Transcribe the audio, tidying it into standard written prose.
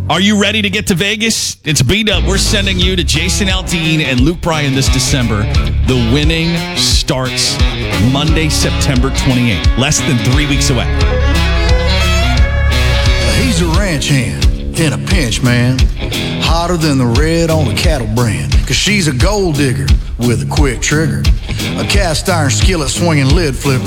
Are you ready to get to Vegas? It's B-Dub. We're sending you to Jason Aldean and Luke Bryan this December. The winning starts Monday, September 28th. Less than 3 weeks away. He's a ranch hand in a pinch, man. Hotter than the red on a cattle brand. Cause she's a gold digger with a quick trigger. A cast iron skillet swinging lid flipper.